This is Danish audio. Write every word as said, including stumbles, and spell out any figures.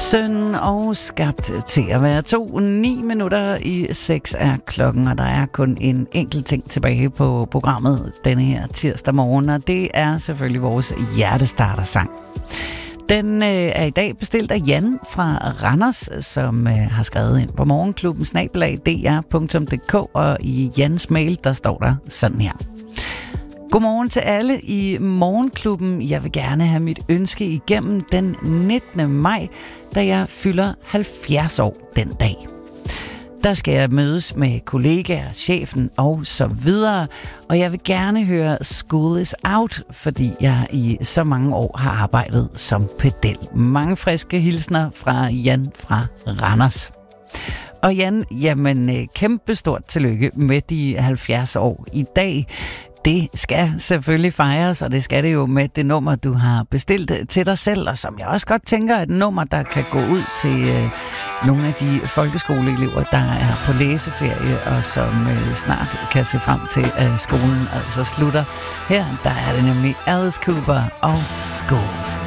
Søn og skabt til at være to. Ni minutter i seks er klokken, og der er kun en enkelt ting tilbage på programmet denne her tirsdag morgen, og det er selvfølgelig vores hjertestartersang. Den øh, er i dag bestilt af Jan fra Randers, som øh, har skrevet ind på morgenklubben snabel-a d r punktum d k, og i Jans mail, der står der sådan her. Godmorgen til alle i Morgenklubben. Jeg vil gerne have mit ønske igennem den nittende maj, da jeg fylder halvfjerds år den dag. Der skal jeg mødes med kollegaer, chefen og så videre, og jeg vil gerne høre School is Out, fordi jeg i så mange år har arbejdet som pedel. Mange friske hilsner fra Jan fra Randers. Og Jan, jamen kæmpe stort tillykke med de halvfjerds år i dag. Det skal selvfølgelig fejres, og det skal det jo med det nummer, du har bestilt til dig selv, og som jeg også godt tænker er et nummer, der kan gå ud til øh, nogle af de folkeskoleelever, der er på læseferie, og som øh, snart kan se frem til, at skolen altså slutter. Her der er det nemlig Alice Cooper og Schools